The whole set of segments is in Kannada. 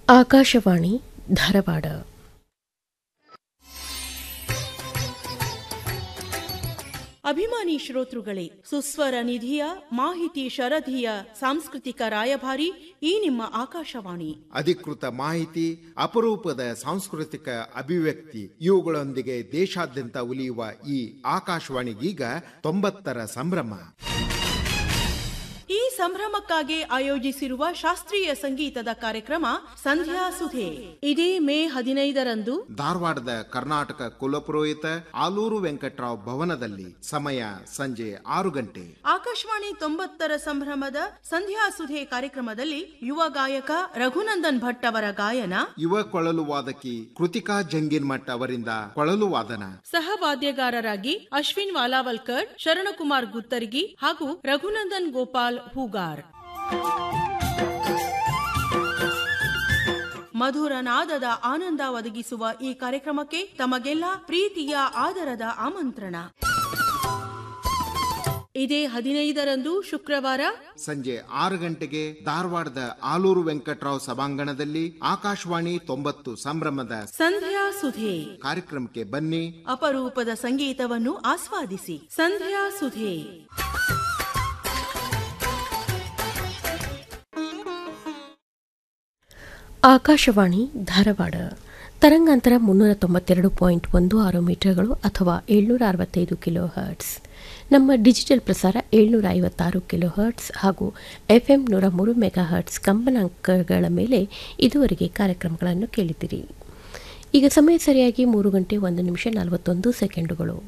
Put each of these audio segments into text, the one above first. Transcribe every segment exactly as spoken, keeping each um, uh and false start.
ಆಕಾಶವಾಣಿ ಧಾರವಾಡ. ಅಭಿಮಾನಿ ಶ್ರೋತೃಗಳೇ, ಸುಸ್ವರ ನಿಧಿಯ ಮಾಹಿತಿ ಶರಧಿಯ ಸಾಂಸ್ಕೃತಿಕ ರಾಯಭಾರಿ ಈ ನಿಮ್ಮ ಆಕಾಶವಾಣಿ. ಅಧಿಕೃತ ಮಾಹಿತಿ, ಅಪರೂಪದ ಸಾಂಸ್ಕೃತಿಕ ಅಭಿವ್ಯಕ್ತಿ ಇವುಗಳೊಂದಿಗೆ ದೇಶಾದ್ಯಂತ ಉಲಿಯುವ ಈ ಆಕಾಶವಾಣಿಗೀಗ ತೊಂಬತ್ತರ ಸಂಭ್ರಮ. ಈ ಸಂಭ್ರಮಕ್ಕಾಗಿ ಆಯೋಜಿಸಿರುವ ಶಾಸ್ತ್ರೀಯ ಸಂಗೀತದ ಕಾರ್ಯಕ್ರಮ ಸಂಧ್ಯಾ ಸುಧೆ ಇದೇ ಮೇ ಹದಿನೈದರಂದು ಧಾರವಾಡದ ಕರ್ನಾಟಕ ಕುಲಪುರೋಹಿತ ಆಲೂರು ವೆಂಕಟರಾವ್ ಭವನದಲ್ಲಿ. ಸಮಯ ಸಂಜೆ ಆರು ಗಂಟೆ. ಆಕಾಶವಾಣಿ ತೊಂಬತ್ತರ ಸಂಭ್ರಮದ ಸಂಧ್ಯಾ ಸುಧೆ ಕಾರ್ಯಕ್ರಮದಲ್ಲಿ ಯುವ ಗಾಯಕ ರಘುನಂದನ್ ಭಟ್ ಅವರ ಗಾಯನ, ಯುವ ಕೊಳಲು ವಾದಕಿ ಕೃತಿಕಾ ಜಂಗಿನ್ಮಠ್ ಅವರಿಂದ ಕೊಳಲು ವಾದನ, ಸಹ ವಾದ್ಯಗಾರರಾಗಿ ಅಶ್ವಿನ್ ವಾಲಾವಲ್ಕರ್, ಶರಣಕುಮಾರ್ ಗುತ್ತರ್ಗಿ ಹಾಗೂ ರಘುನಂದನ್ ಗೋಪಾಲ್ ಹೂಗಾರ್. ಮಧುರ ನಾದದ ಆನಂದ ಒದಗಿಸುವ ಈ ಕಾರ್ಯಕ್ರಮಕ್ಕೆ ತಮಗೆಲ್ಲ ಪ್ರೀತಿಯ ಆದರದ ಆಮಂತ್ರಣ. ಇದೇ ಹದಿನೈದರಂದು ಶುಕ್ರವಾರ ಸಂಜೆ ಆರು ಗಂಟೆಗೆ ಧಾರವಾಡದ ಆಲೂರು ವೆಂಕಟರಾವ್ ಸಭಾಂಗಣದಲ್ಲಿ ಆಕಾಶವಾಣಿ ತೊಂಬತ್ತು ಸಂಭ್ರಮದ ಸಂಧ್ಯಾ ಸುಧೆ ಕಾರ್ಯಕ್ರಮಕ್ಕೆ ಬನ್ನಿ. ಅಪರೂಪದ ಸಂಗೀತವನ್ನು ಆಸ್ವಾದಿಸಿ. ಸಂಧ್ಯಾ ಸುಧೆ. ಆಕಾಶವಾಣಿ ಧಾರವಾಡ. ತರಂಗಾಂತರ ಮುನ್ನೂರ ತೊಂಬತ್ತೆರಡು ಪಾಯಿಂಟ್ ಒಂದು ಆರು ಮೀಟರ್ಗಳು ಅಥವಾ ಏಳ್ನೂರ ಅರವತ್ತೈದು ಕಿಲೋ ಹರ್ಟ್ಸ್. ನಮ್ಮ ಡಿಜಿಟಲ್ ಪ್ರಸಾರ ಏಳ್ನೂರ ಐವತ್ತಾರು ಕಿಲೋ ಹರ್ಟ್ಸ್ ಹಾಗೂ ಎಫ್ಎಂ ನೂರ ಮೂರು ಮೆಗಾ ಹರ್ಟ್ಸ್ ಕಂಪನಾಂಕಗಳ ಮೇಲೆ ಇದುವರೆಗೆ ಕಾರ್ಯಕ್ರಮಗಳನ್ನು ಕೇಳಿದಿರಿ. ಈಗ ಸಮಯ ಸರಿಯಾಗಿ ಮೂರು ಗಂಟೆ ಒಂದು ನಿಮಿಷ ನಲವತ್ತೊಂದು ಸೆಕೆಂಡುಗಳು.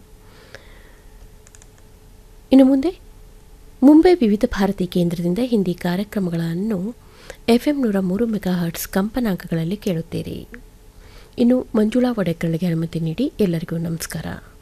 ಇನ್ನು ಮುಂದೆ ಮುಂಬೈ ವಿವಿಧ ಭಾರತಿ ಕೇಂದ್ರದಿಂದ ಹಿಂದಿ ಕಾರ್ಯಕ್ರಮಗಳನ್ನು ಎಫ್ಎಂ ನೂರ ಮೂರು ಮೆಗಾ ಹರ್ಟ್ಸ್ ಕಂಪನಾಂಕಗಳಲ್ಲಿ ಕೇಳುತ್ತೀರಿ. ಇನ್ನು ಮಂಜುಳಾ ಒಡೆಕರ್ಗೆ ಅನುಮತಿ ನೀಡಿ ಎಲ್ಲರಿಗೂ ನಮಸ್ಕಾರ.